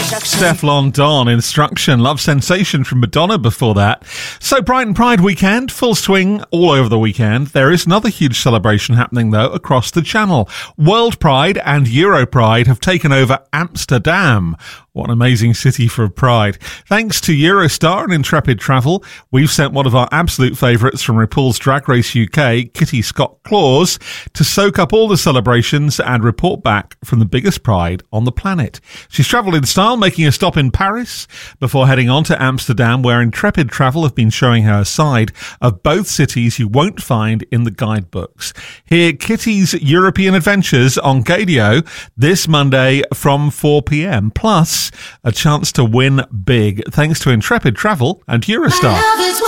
Stefflon Don, Instruction, Love Sensation from Madonna before that. So Brighton Pride weekend, full swing all over the weekend. There is another huge celebration happening though across the channel. World Pride and Euro Pride have taken over Amsterdam. What an amazing city for Pride. Thanks to Eurostar and Intrepid Travel, we've sent one of our absolute favourites from RuPaul's Drag Race UK, Kitty Scott-Claus, to soak up all the celebrations and report back from the biggest pride on the planet. She's travelled in style, making a stop in Paris before heading on to Amsterdam, where Intrepid Travel have been showing her a side of both cities you won't find in the guidebooks. Hear Kitty's European adventures on Gadio this Monday from 4 p.m. Plus, a chance to win big thanks to Intrepid Travel and Eurostar.